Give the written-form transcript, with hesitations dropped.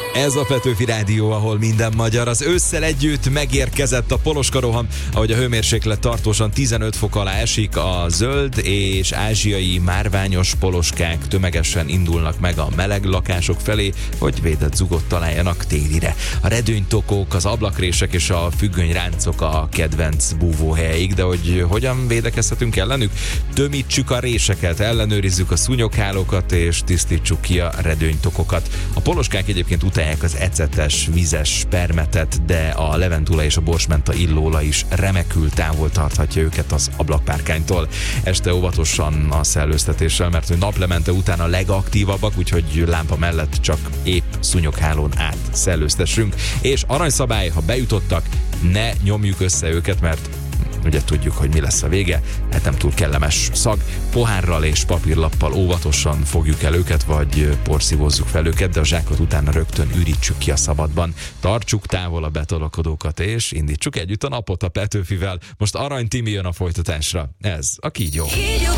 Ez a Petőfi Rádió, ahol minden magyar. Az ősszel együtt megérkezett a poloskaroham, ahogy a hőmérséklet tartósan 15 fok alá esik, a zöld és ázsiai márványos poloskák tömegesen indulnak meg a meleg lakások felé, hogy védett zugot találjanak télire. A redőnytokok, az ablakrések és a függönyráncok a kedvenc búvóhelyeik, de hogy hogyan védekezhetünk ellenük? Tömítsük a réseket, ellenőrizzük a szúnyoghálókat és tisztítsuk ki a redőnytokokat. A poloskák egyébként utálják az ecetes, vizes permetet, de a levendula és a borsmenta illóla is remekül távol tarthatja őket az ablakpárkánytól. Este óvatosan a szellőztetéssel, mert hogy naplemente után a legaktívabbak, úgyhogy lámpa mellett csak épp szúnyoghálón át szellőztessünk. És aranyszabály, ha bejutottak, ne nyomjuk össze őket, mert ugye tudjuk, hogy mi lesz a vége, hát nem túl kellemes szag. Pohárral és papírlappal óvatosan fogjuk el őket, vagy porszívózzuk fel őket, de a zsákot utána rögtön ürítsük ki a szabadban. Tartsuk távol a betolakodókat, és indítsuk együtt a napot a Petőfivel. Most Arany Timi jön a folytatásra. Ez a Kígyó.